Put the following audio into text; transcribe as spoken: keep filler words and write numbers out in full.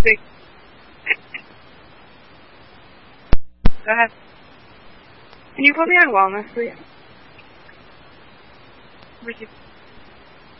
Big. Go ahead. Can you put me on wellness, please? Where's you?